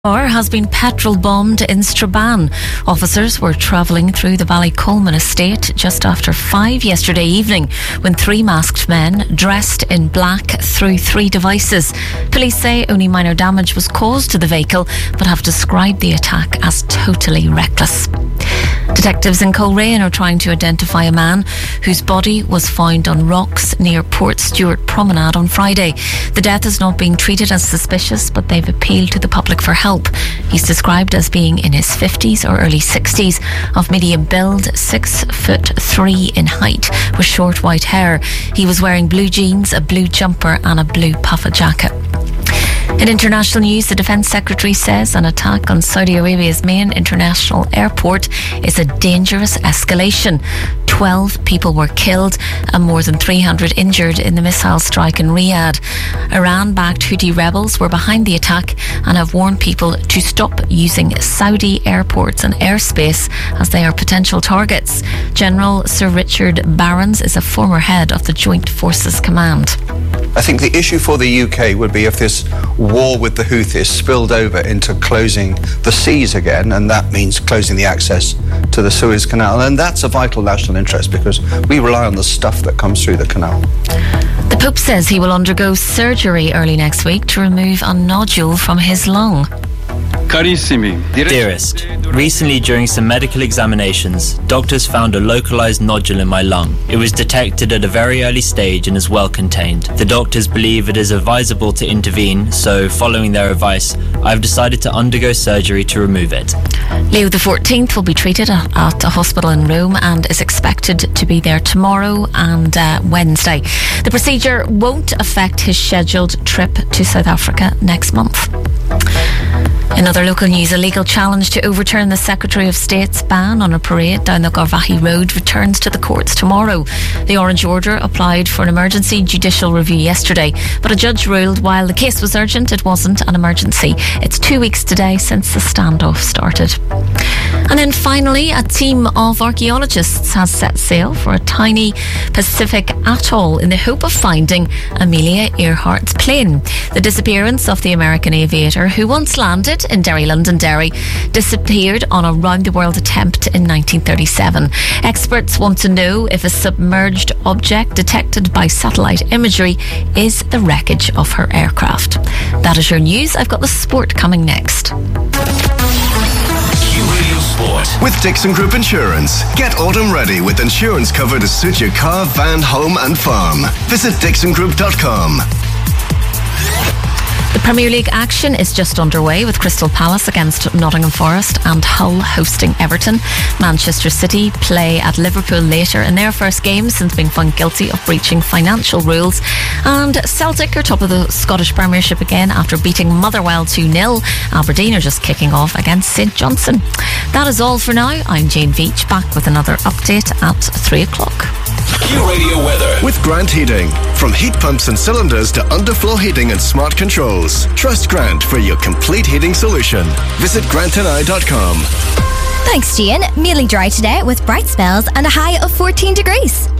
Car has been petrol bombed in Strabane. Officers were travelling through the Ballycolman estate just after 5 yesterday evening when three masked men dressed in black threw three devices. Police say only minor damage was caused to the vehicle but have described the attack as totally reckless. Detectives in Coleraine are trying to identify a man whose body was found on rocks near Port Stewart Promenade on Friday. The death is not being treated as suspicious, but they've appealed to the public for help. He's described as being in his 50s or early 60s, of medium build, 6'3" in height, with short white hair. He was wearing blue jeans, a blue jumper and a blue puffer jacket. In international news, the Defence Secretary says an attack on Saudi Arabia's main international airport is a dangerous escalation. 12 people were killed and more than 300 injured in the missile strike in Riyadh. Iran-backed Houthi rebels were behind the attack and have warned people to stop using Saudi airports and airspace as they are potential targets. General Sir Richard Barrons is a former head of the Joint Forces Command. I think the issue for the UK would be if this war with the Houthis spilled over into closing the seas again, and that means closing the access to the Suez Canal, and that's a vital national interest because we rely on the stuff that comes through the canal. The Pope says he will undergo surgery early next week to remove a nodule from his lung. Dearest, recently during some medical examinations, doctors found a localized nodule in my lung. It was detected at a very early stage and is well contained. The doctors believe it is advisable to intervene, so following their advice, I've decided to undergo surgery to remove it. Leo XIV will be treated at a hospital in Rome and is expected to be there tomorrow and Wednesday. The procedure won't affect his scheduled trip to South Africa next month. In other local news, a legal challenge to overturn the Secretary of State's ban on a parade down the Garvaghey Road returns to the courts tomorrow. The Orange Order applied for an emergency judicial review yesterday, but a judge ruled while the case was urgent, it wasn't an emergency. It's 2 weeks today since the standoff started. And then finally, a team of archaeologists has set sail for a tiny Pacific atoll in the hope of finding Amelia Earhart's plane. The disappearance of the American aviator, who once landed in Derry, Londonderry, disappeared on a round-the-world attempt in 1937. Experts want to know if a submerged object detected by satellite imagery is the wreckage of her aircraft. That is your news. I've got the sport coming next. With Dixon Group Insurance, get autumn ready with insurance cover to suit your car, van, home and farm. Visit dixongroup.com. The Premier League action is just underway with Crystal Palace against Nottingham Forest and Hull hosting Everton. Manchester City play at Liverpool later in their first game since being found guilty of breaching financial rules. And Celtic are top of the Scottish Premiership again after beating Motherwell 2-0. Aberdeen are just kicking off against St Johnstone. That is all for now. I'm Jane Veach, back with another update at 3 o'clock. Q Radio weather with Grant Heating. From heat pumps and cylinders to underfloor heating and smart controls, trust Grant for your complete heating solution. Visit grantandI.com. Thanks, Jane. Mainly dry today with bright spells and a high of 14 degrees.